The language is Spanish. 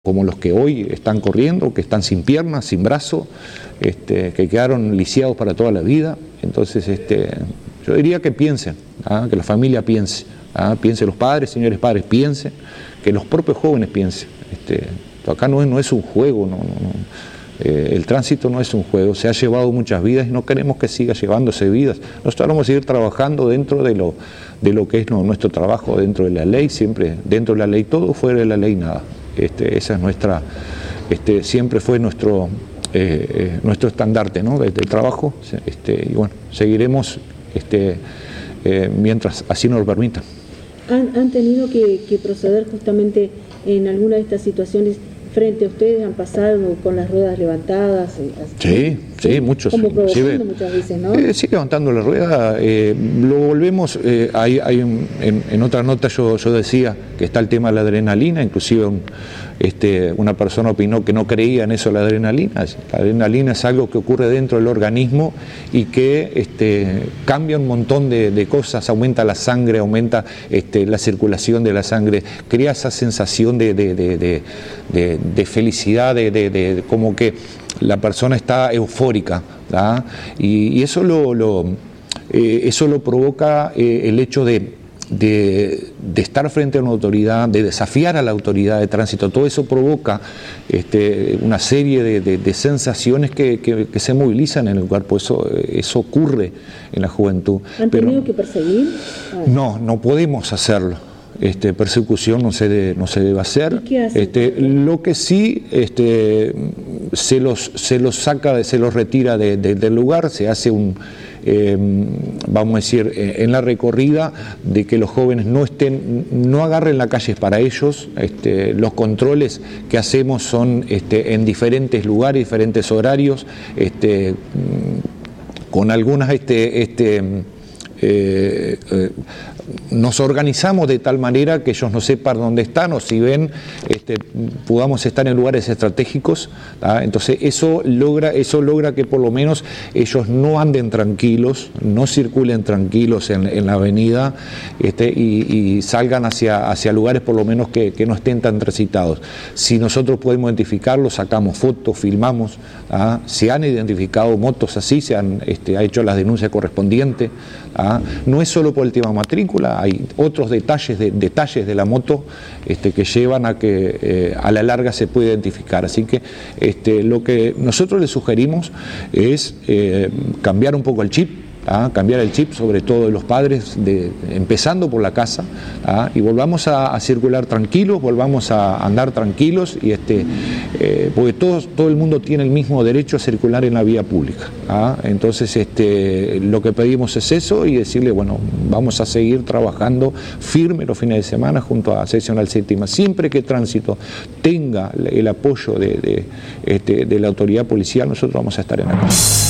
como los que hoy están corriendo, que están sin piernas, sin brazo, que quedaron lisiados para toda la vida. Entonces, yo diría que piensen, que la familia piense, piensen los padres, señores padres, piensen, que los propios jóvenes piensen. Acá no es un juego, el tránsito no es un juego, se ha llevado muchas vidas y no queremos que siga llevándose vidas. Nosotros vamos a seguir trabajando dentro de lo que es nuestro trabajo, dentro de la ley, siempre dentro de la ley todo, fuera de la ley nada. Esa es nuestra, siempre fue nuestro estandarte, ¿no?, de trabajo, y bueno, seguiremos mientras así nos lo permita. ¿Han tenido que proceder justamente en alguna de estas situaciones frente a ustedes? ¿Han pasado con las ruedas levantadas? Sí, muchos. Como provocando muchas veces, ¿no? Sí, levantando la rueda, lo volvemos, en otra nota yo decía que está el tema de la adrenalina, inclusive una persona opinó que no creía en eso, la adrenalina. La adrenalina es algo que ocurre dentro del organismo y que cambia un montón de cosas, aumenta la sangre, aumenta la circulación de la sangre, crea esa sensación de felicidad, como que la persona está eufórica, ¿verdad? Y eso lo provoca el hecho de estar frente a una autoridad, de desafiar a la autoridad de tránsito. Todo eso provoca una serie de sensaciones que se movilizan en el cuerpo. Eso ocurre en la juventud. ¿Han tenido que perseguir? No podemos hacerlo. Persecución no se debe hacer. ¿Qué hacen? Lo que sí se los saca, se los retira del lugar, se hace vamos a decir, en la recorrida, de que los jóvenes no agarren la calle para ellos. Los controles que hacemos son en diferentes lugares, diferentes horarios, con algunas nos organizamos de tal manera que ellos no sepan dónde están, o si ven, podamos estar en lugares estratégicos. Entonces eso logra que por lo menos ellos no anden tranquilos, no circulen tranquilos en la avenida, y salgan hacia lugares por lo menos que no estén tan transitados. Si nosotros podemos identificarlos, sacamos fotos, filmamos. Se han identificado motos así, ha hecho las denuncias correspondientes. No es solo por el tema matrícula, hay otros detalles de la moto que llevan a que a la larga se pueda identificar. Así que lo que nosotros les sugerimos es cambiar un poco el chip. Cambiar el chip, sobre todo de los padres, empezando por la casa, y volvamos a circular tranquilos, volvamos a andar tranquilos, y porque todo el mundo tiene el mismo derecho a circular en la vía pública. Entonces lo que pedimos es eso, y decirle, bueno, vamos a seguir trabajando firme los fines de semana junto a Seccional Séptima. Siempre que tránsito tenga el apoyo de la autoridad policial, nosotros vamos a estar en la calle.